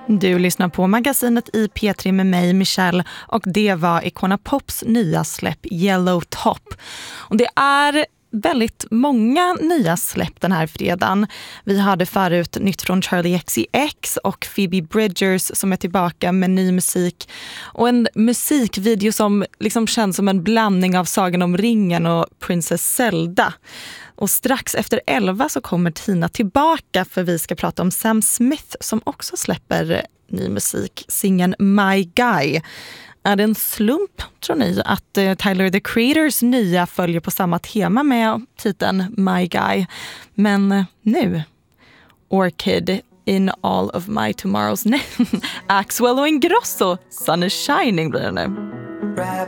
Du lyssnar på magasinet i P3 med mig, Michelle, och det var Icona Pops nya släpp Yellow Top. Och det är väldigt många nya släpp den här fredagen. Vi hade förut nytt från Charlie XCX och Phoebe Bridgers som är tillbaka med ny musik. Och en musikvideo som liksom känns som en blandning av Sagan om ringen och Princess Zelda. Och strax efter 11 så kommer Tina tillbaka för vi ska prata om Sam Smith som också släpper ny musik, singeln My Guy. Är det en slump, tror ni, att Tyler the Creators nya följer på samma tema med titeln My Guy? Men nu, Orchid in all of my tomorrows. Axwell och Ingrosso, Sun is shining blir det nu.